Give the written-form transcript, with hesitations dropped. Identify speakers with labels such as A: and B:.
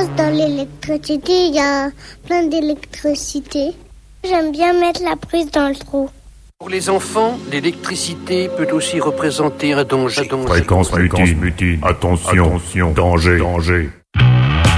A: chose dans l'électricité, il y a plein d'électricité. J'aime bien mettre la prise dans le trou.
B: Pour les enfants, l'électricité peut aussi représenter un danger.
C: Fréquence mutine. Attention, danger.